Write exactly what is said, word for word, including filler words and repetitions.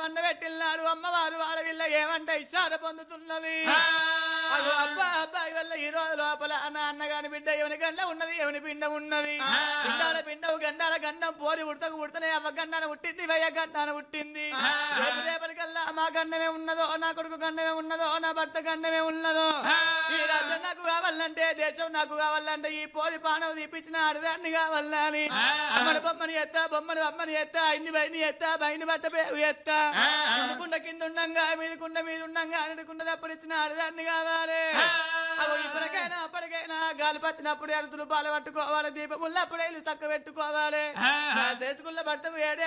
వండ పెట్టిల్లాడు అమ్మవారు ఆడవిల్ల ఏమంటే ఇషార పొందుతున్నది అగో అబ్బా అబ్బాయి వల్ల ఈ రోజు లోపల నాన్న గాని బిడ్డ ఎవని గండ ఉన్నది ఎవని పిండ ఉన్నది పిండాల పిండవు గండాల గండం పోరి ఉడతకు ఉడతనే అవ్వ గండాన పుట్టింది వయ్య గండాన పుట్టింది రేపు రేపటికల్లా మా గండమే ఉన్నదో నా కొడుకు గండమే ఉన్నదో నా భర్త గండమే ఉన్నదో ఈ రాజ్యం నాకు కావాలంటే దేశం నాకు కావాలంటే ఈ పోరి పానవు తీపించిన ఆడదాన్ని కావాలని అమ్మని బొమ్మని ఎత్తా బొమ్మని బొమ్మని ఎత్తా ఇన్ని బయని ఎత్తా బయని బట్ట పేరు ఎత్తా కిందకుండ కింద ఉండంగా మీదకుండ మీద ఉండంగా అన్నిటికుండ తప్పుడు ఇచ్చిన ఆడదాన్ని కావాలి అగో ఇప్పటికైనా అప్పటికైనా గాలి పచ్చినప్పుడు ఎరుతులు పాలు పట్టుకోవాలి దీపమున్నప్పుడే ఇల్లు చక్క పెట్టుకోవాలి చేసుకున్న భర్త ఏడే